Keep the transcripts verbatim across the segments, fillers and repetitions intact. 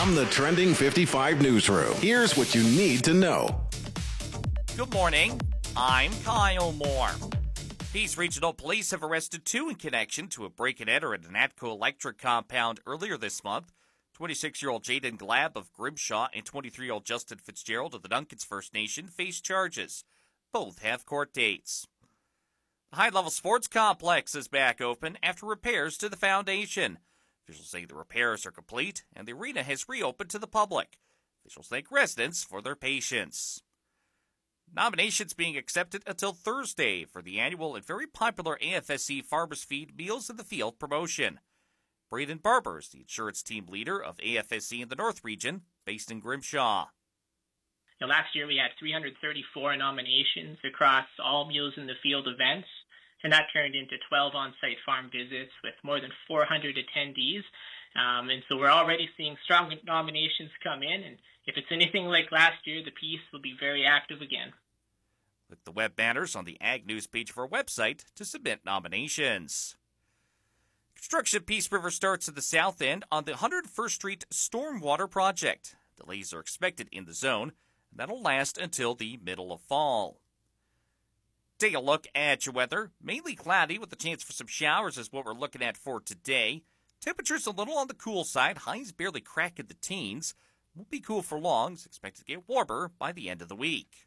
From the Trending fifty-five newsroom, here's what you need to know. Good morning. I'm Kyle Moore. Peace Regional Police have arrested two in connection to a break-and-enter at an ATCO Electric compound earlier this month. twenty-six-year-old Jaden Glab of Grimshaw and twenty-three-year-old Justin Fitzgerald of the Duncans First Nation face charges. Both have court dates. The high-level sports complex is back open after repairs to the foundation. Officials say the repairs are complete and the arena has reopened to the public. Officials thank residents for their patience. Nominations being accepted until Thursday for the annual and very popular A F S C Farmers Feed Meals in the Field promotion. Braden Barber is the insurance team leader of A F S C in the North Region, based in Grimshaw. Now, last year we had three hundred thirty-four nominations across all Meals in the Field events, and that turned into twelve on-site farm visits with more than four hundred attendees. Um, and so we're already seeing strong nominations come in, and if it's anything like last year, the piece will be very active again. Click the web banners on the Ag News page of our website to submit nominations. Construction at Peace River starts at the south end on the one hundred first Street Stormwater Project. Delays are expected in the zone, and that'll last until the middle of fall. Take a look at your weather. Mainly cloudy with a chance for some showers is what we're looking at for today. Temperatures a little on the cool side. Highs barely cracking the teens. Won't be cool for long. It's expected to get warmer by the end of the week.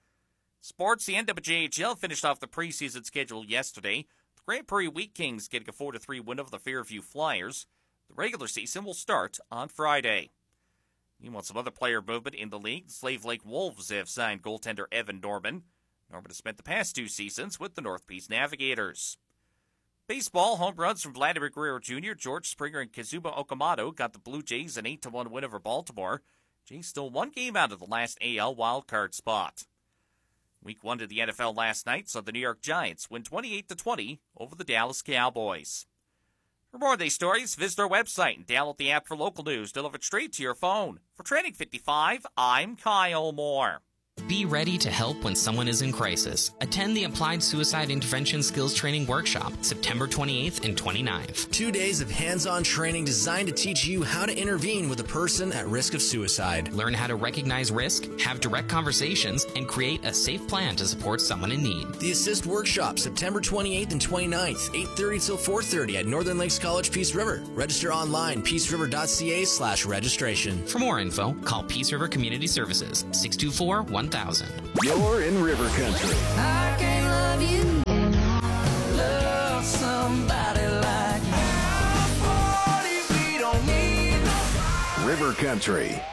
Sports, the N W J H L finished off the preseason schedule yesterday. The Grand Prairie Wheat Kings getting a four to three win over the Fairview Flyers. The regular season will start on Friday. Meanwhile, some other player movement in the league. The Slave Lake Wolves have signed goaltender Evan Norman. Norman has spent the past two seasons with the North Peace Navigators. Baseball, home runs from Vladimir Guerrero Junior, George Springer, and Kazuma Okamoto got the Blue Jays an eight to one win over Baltimore. Jays still one game out of the last A L wildcard spot. Week one to the N F L last night saw the New York Giants win twenty-eight to twenty over the Dallas Cowboys. For more of these stories, visit our website and download the app for local news delivered straight to your phone. For Trending fifty-five, I'm Kyle Moore. Be ready to help when someone is in crisis. Attend the Applied Suicide Intervention Skills Training Workshop, September twenty-eighth and twenty-ninth. Two days of hands-on training designed to teach you how to intervene with a person at risk of suicide. Learn how to recognize risk, have direct conversations, and create a safe plan to support someone in need. The Assist Workshop, September twenty-eighth and twenty-ninth, eight thirty till four thirty at Northern Lakes College, Peace River. Register online, peaceriver.ca slash registration. For more info, call Peace River Community Services, six two four, one thousand. You're in River Country. I can't love you, love somebody like me. River Country.